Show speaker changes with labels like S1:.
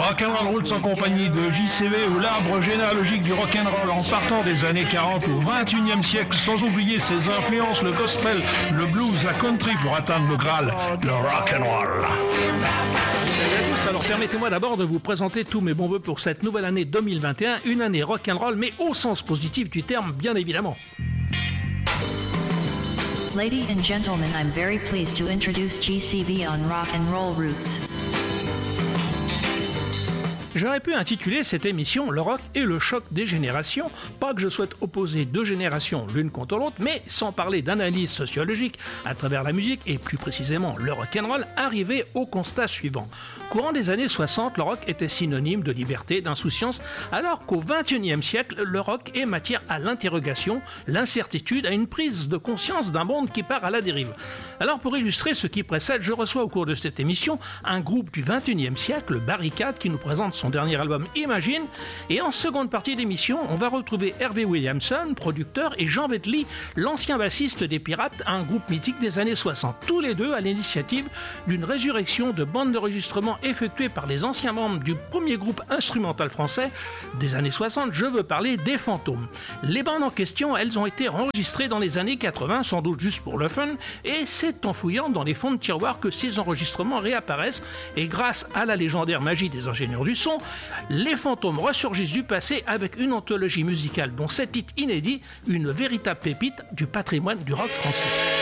S1: Rock'n'Roll Roots en compagnie de JCV ou l'arbre généalogique du rock'n'roll en partant des années 40 au 21e siècle, sans oublier ses influences, le gospel, le blues, la country pour atteindre le Graal, le rock'n'roll.
S2: Salut à tous, alors permettez-moi d'abord de vous présenter tous mes bons vœux pour cette nouvelle année 2021, une année rock'n'roll mais au sens positif du terme bien évidemment.
S3: Ladies and gentlemen, I'm very pleased to introduce GCV on Rock and Roll Roots.
S2: J'aurais pu intituler cette émission Le rock et le choc des générations, pas que je souhaite opposer deux générations l'une contre l'autre, mais sans parler d'analyse sociologique à travers la musique et plus précisément le rock'n'roll, arriver au constat suivant. Courant des années 60, le rock était synonyme de liberté, d'insouciance, alors qu'au XXIe siècle, le rock est matière à l'interrogation, l'incertitude, à une prise de conscience d'un monde qui part à la dérive. Alors pour illustrer ce qui précède, je reçois au cours de cette émission un groupe du XXIe siècle, Barricade, qui nous présente son dernier album Imagine, et en seconde partie d'émission, on va retrouver Hervé Williamson, producteur, et Jean Vetely, l'ancien bassiste des Pirates, un groupe mythique des années 60, tous les deux à l'initiative d'une résurrection de bandes d'enregistrement effectuées par les anciens membres du premier groupe instrumental français des années 60, je veux parler des Fantômes. Les bandes en question, elles ont été enregistrées dans les années 80, sans doute juste pour le fun, et c'est en fouillant dans les fonds de tiroirs que ces enregistrements réapparaissent, et grâce à la légendaire magie des ingénieurs du son, les Fantômes ressurgissent du passé avec une anthologie musicale dont 7 titres inédits, une véritable pépite du patrimoine du rock français.